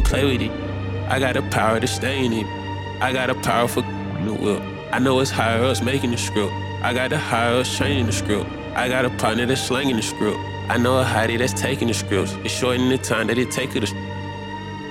play with it. I got the power to stay in it. I got a powerful the whip. I know it's higher ups making the script. I got the higher ups training the script. I got a partner that's slanging the script. I know a hottie that's taking the scripts. It's shortening the time that it take her to